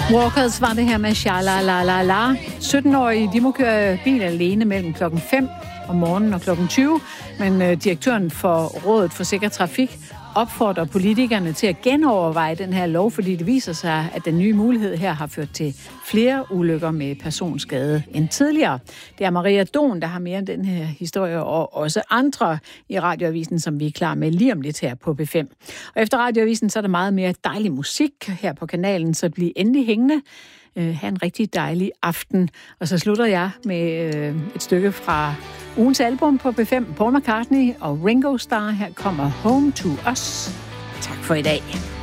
Walkers var det her med Shala la la la. 17-årige, de må køre bil alene mellem klokken 5 om morgenen og klokken 20, men direktøren for Rådet for Sikker Trafik opfordrer politikerne til at genoverveje den her lov, fordi det viser sig, at den nye mulighed her har ført til flere ulykker med personskade end tidligere. Det er Maria Don, der har mere om den her historie, og også andre i Radioavisen, som vi er klar med lige om lidt her på B5. Og efter Radioavisen, så er der meget mere dejlig musik her på kanalen, så bliv endelig hængende. Ha' en rigtig dejlig aften. Og så slutter jeg med et stykke fra ugens album på B5, Paul McCartney og Ringo Starr. Her kommer Home to Us. Tak for i dag.